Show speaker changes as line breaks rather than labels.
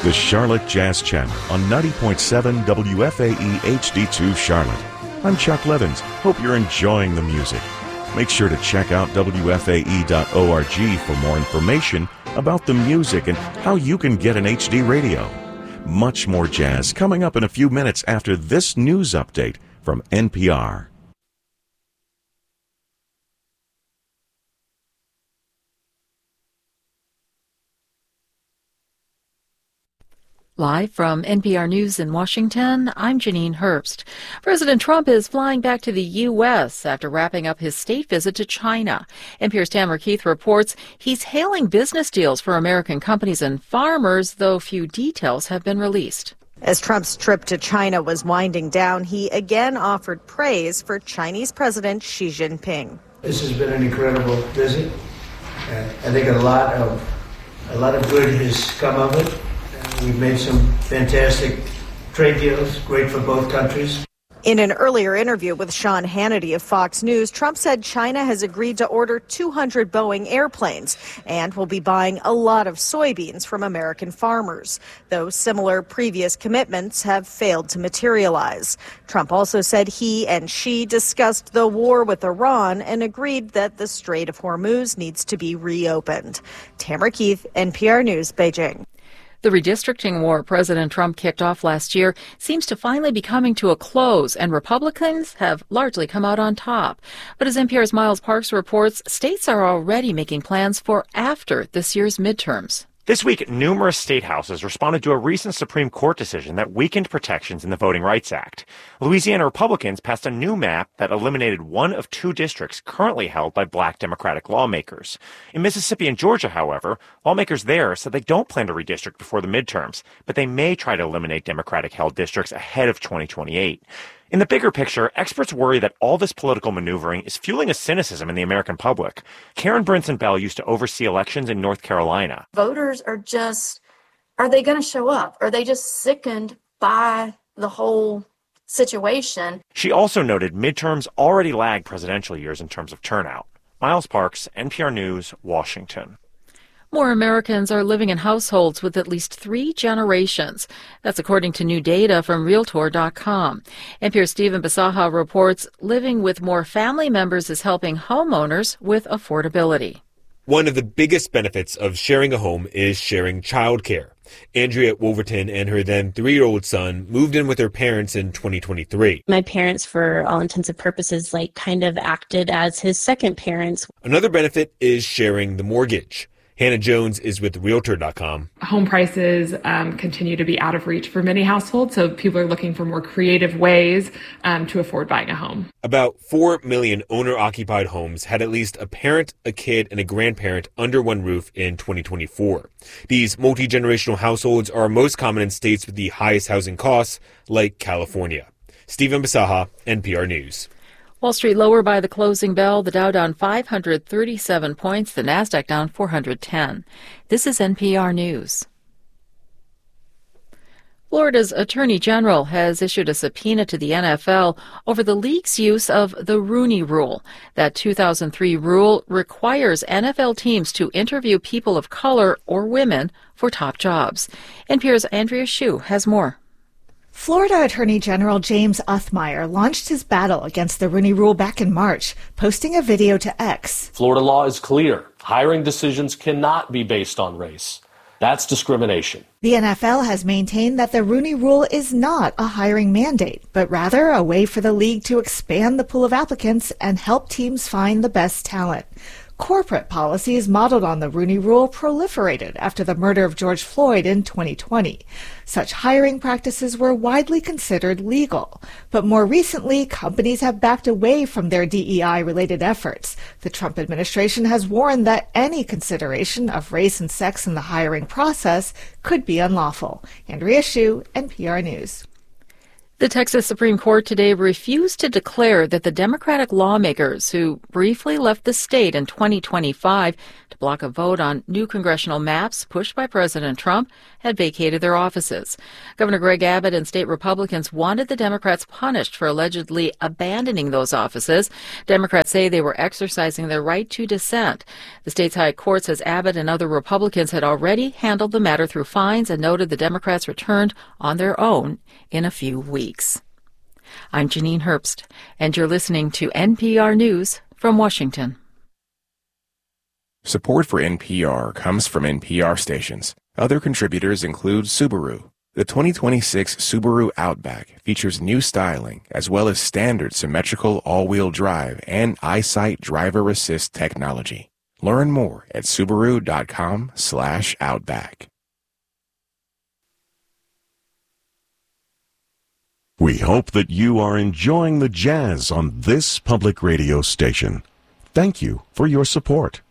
the Charlotte Jazz Channel on 90.7 WFAE HD2 Charlotte. I'm Chuck Levins. Hope you're enjoying the music. Make sure to check out WFAE.org for more information about the music and how you can get an HD radio. Much more jazz coming up in a few minutes after this news update from NPR.
Live from NPR News in Washington, I'm Janine Herbst. President Trump is flying back to the U.S. after wrapping up his state visit to China. NPR's Tamara Keith reports he's hailing business deals for American companies and farmers, though few details have been released.
As Trump's trip to China was winding down, he again offered praise for Chinese President Xi Jinping.
This has been an incredible visit. I think a lot of good has come of it. We've made some fantastic trade deals, great for both countries.
In an earlier interview with Sean Hannity of Fox News, Trump said China has agreed to order 200 Boeing airplanes and will be buying a lot of soybeans from American farmers, though similar previous commitments have failed to materialize. Trump also said he and Xi discussed the war with Iran and agreed that the Strait of Hormuz needs to be reopened. Tamara Keith, NPR News, Beijing.
The redistricting war President Trump kicked off last year seems to finally be coming to a close, and Republicans have largely come out on top. But as NPR's Miles Parks reports, states are already making plans for after this year's midterms.
This week, numerous state houses responded to a recent Supreme Court decision that weakened protections in the Voting Rights Act. Louisiana Republicans passed a new map that eliminated one of two districts currently held by black Democratic lawmakers. In Mississippi and Georgia, however, lawmakers there said they don't plan to redistrict before the midterms, but they may try to eliminate Democratic-held districts ahead of 2028. In the bigger picture, experts worry that all this political maneuvering is fueling a cynicism in the American public. Karen Brinson Bell used to oversee elections in North Carolina.
Voters are they going to show up? Are they just sickened by the whole situation?
She also noted midterms already lag presidential years in terms of turnout. Miles Parks, NPR News, Washington.
More Americans are living in households with at least 3 generations. That's according to new data from Realtor.com. NPR's Stephen Bisaha reports living with more family members is helping homeowners with affordability.
One of the biggest benefits of sharing a home is sharing childcare. Andrea Wolverton and her then 3-year-old son moved in with her parents in 2023.
My parents, for all intents and purposes, kind of acted as his second parents.
Another benefit is sharing the mortgage. Hannah Jones is with Realtor.com.
Home prices continue to be out of reach for many households, so people are looking for more creative ways to afford buying a home.
About 4 million owner-occupied homes had at least a parent, a kid, and a grandparent under one roof in 2024. These multi-generational households are most common in states with the highest housing costs, like California. Stephen Bisaha, NPR News.
Wall Street lower by the closing bell, the Dow down 537 points, the Nasdaq down 410. This is NPR News. Florida's Attorney General has issued a subpoena to the NFL over the league's use of the Rooney Rule. That 2003 rule requires NFL teams to interview people of color or women for top jobs. NPR's Andrea Hsu has more.
Florida Attorney General James Othmeyer launched his battle against the Rooney Rule back in March, posting a video to X.
Florida law is clear. Hiring decisions cannot be based on race. That's discrimination.
The NFL has maintained that the Rooney Rule is not a hiring mandate, but rather a way for the league to expand the pool of applicants and help teams find the best talent. Corporate policies modeled on the Rooney Rule proliferated after the murder of George Floyd in 2020. Such hiring practices were widely considered legal, but more recently, companies have backed away from their DEI-related efforts. The Trump administration has warned that any consideration of race and sex in the hiring process could be unlawful. Andrea Hsu, NPR News.
The Texas Supreme Court today refused to declare that the Democratic lawmakers who briefly left the state in 2025 to block a vote on new congressional maps pushed by President Trump had vacated their offices. Governor Greg Abbott and state Republicans wanted the Democrats punished for allegedly abandoning those offices. Democrats say they were exercising their right to dissent. The state's high court says Abbott and other Republicans had already handled the matter through fines and noted the Democrats returned on their own in a few weeks. I'm Janine Herbst, and you're listening to NPR News from Washington.
Support for NPR comes from NPR stations. Other contributors include Subaru. The 2026 Subaru Outback features new styling as well as standard symmetrical all-wheel drive and EyeSight driver assist technology. Learn more at Subaru.com/Outback.
We hope that you are enjoying the jazz on this public radio station. Thank you for your support.